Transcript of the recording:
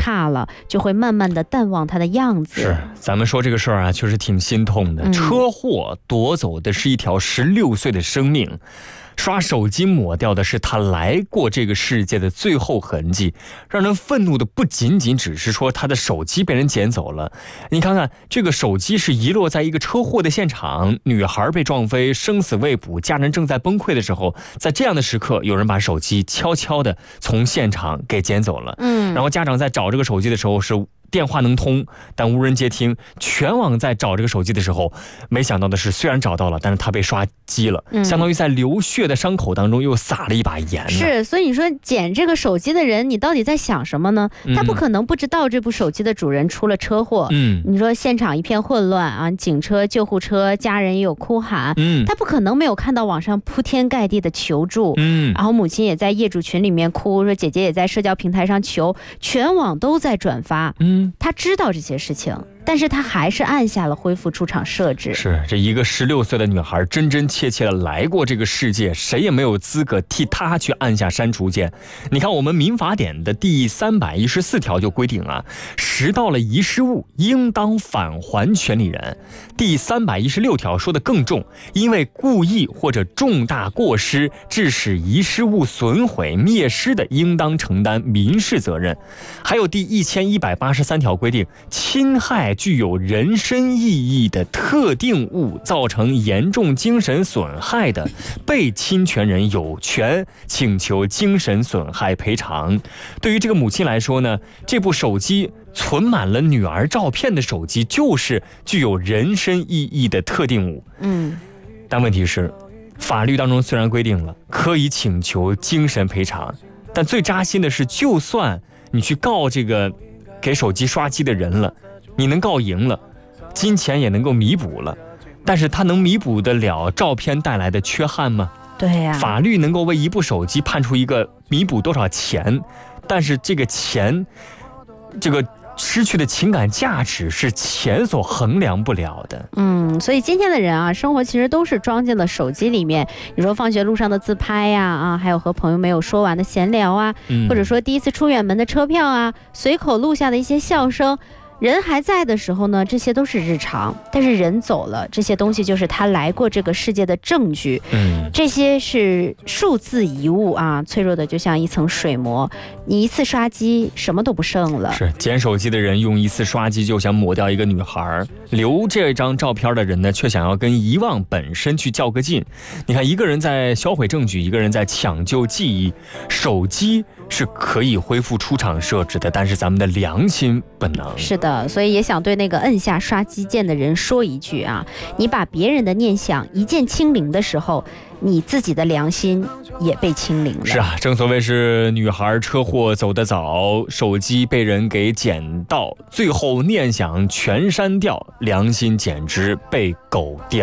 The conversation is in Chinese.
怕了，就会慢慢的淡忘他的样子。 是，咱们说这个事儿啊，确实挺心痛的。车祸夺走的是一条16岁的生命，刷手机抹掉的是他来过这个世界的最后痕迹。让人愤怒的不仅仅只是说他的手机被人捡走了，你看看这个手机是遗落在一个车祸的现场，女孩被撞飞，生死未卜，家人正在崩溃的时候，在这样的时刻，有人把手机悄悄的从现场给捡走了。然后家长在找这个手机的时候是电话能通，但无人接听。全网在找这个手机的时候，没想到的是，虽然找到了，但是他被刷机了，相当于在流血的伤口当中又撒了一把盐。 是，所以你说捡这个手机的人，你到底在想什么呢？他不可能不知道这部手机的主人出了车祸。你说现场一片混乱啊，警车、救护车，家人也有哭喊。他不可能没有看到网上铺天盖地的求助。然后母亲也在业主群里面哭，说姐姐也在社交平台上求，全网都在转发。他知道这些事情，但是他还是按下了恢复出厂设置。是， 这一个16岁的女孩真真切切的来过这个世界，谁也没有资格替她去按下删除键。你看我们民法典的第314条就规定了，拾到了遗失物应当返还权利人。第316条说的更重，因为故意或者重大过失致使遗失物损毁灭失的，应当承担民事责任。还有第1183条规定，侵害具有人身意义的特定物造成严重精神损害的，被侵权人有权请求精神损害赔偿。对于这个母亲来说呢，这部手机存满了女儿照片的手机就是具有人身意义的特定物。但问题是，法律当中虽然规定了可以请求精神赔偿，但最扎心的是，就算你去告这个给手机刷机的人了，你能告赢了，金钱也能够弥补了，但是它能弥补得了照片带来的缺憾吗？ 对呀， 法律能够为一部手机判出一个弥补多少钱，但是这个钱，这个失去的情感价值是钱所衡量不了的。 所以今天的人啊，生活其实都是装进了手机里面。你说放学路上的自拍呀，还有和朋友没有说完的闲聊啊，或者说第一次出远门的车票啊，随口录下的一些笑声。人还在的时候呢，这些都是日常，但是人走了，这些东西就是他来过这个世界的证据。这些是数字遗物啊，脆弱的就像一层水膜，你一次刷机什么都不剩了。 是，捡手机的人用一次刷机就想抹掉一个女孩，留这张照片的人呢，却想要跟遗忘本身去较个劲。你看，一个人在销毁证据，一个人在抢救记忆。手机是可以恢复出厂设置的，但是咱们的良心不能。 是的，所以也想对那个摁下刷机键的人说一句啊，你把别人的念想一键清零的时候，你自己的良心也被清零了。 是啊，正所谓是女孩车祸走得早，手机被人给捡到，最后念想全删掉，良心简直被狗叼。